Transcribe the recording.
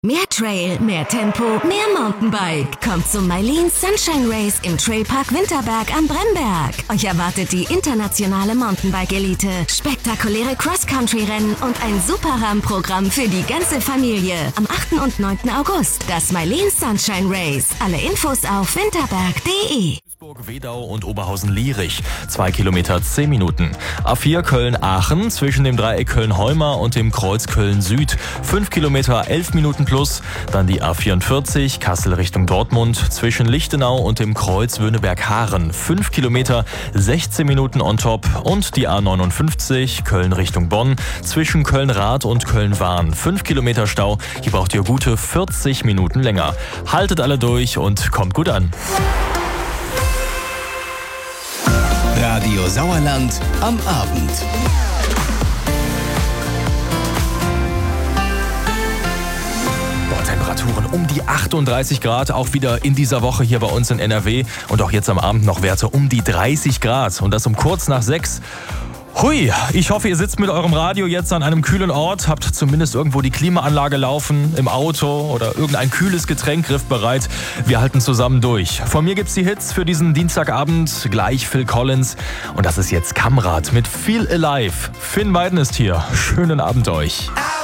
Mehr Trail, mehr Tempo, mehr Mountainbike. Kommt zum Mylene Sunshine Race im Trailpark Winterberg am Bremberg. Euch erwartet die internationale Mountainbike-Elite, spektakuläre Cross-Country-Rennen und ein super Rahmenprogramm für die ganze Familie. Am 8. und 9. August das Mylene Sunshine Race. Alle Infos auf winterberg.de. Duisburg, Wedau und Oberhausen-Lierich. 2 Kilometer 10 Minuten. A4 Köln-Aachen zwischen dem Dreieck Köln-Heuma und dem Kreuz Köln-Süd. 5 Kilometer 11 Minuten plus. Dann die A44 Kassel Richtung Dortmund zwischen Lichtenau und dem Kreuz Wöhneberg-Haaren. 5 Kilometer 16 Minuten on top. Und die A59 Köln Richtung Bonn zwischen Köln-Rath und Köln-Wahn. 5 Kilometer Stau. Hier braucht ihr gute 40 Minuten länger. Haltet alle durch und kommt gut an. Radio Sauerland am Abend. Temperaturen um die 38 Grad, auch wieder in dieser Woche hier bei uns in NRW. Und auch jetzt am Abend noch Werte um die 30 Grad. Und das um kurz nach 6. Hui, ich hoffe, ihr sitzt mit eurem Radio jetzt an einem kühlen Ort, habt zumindest irgendwo die Klimaanlage laufen, im Auto oder irgendein kühles Getränk griffbereit. Wir halten zusammen durch. Von mir gibt's die Hits für diesen Dienstagabend, gleich Phil Collins. Und das ist jetzt Kamrat mit Feel Alive. Finn Weiden ist hier. Schönen Abend euch.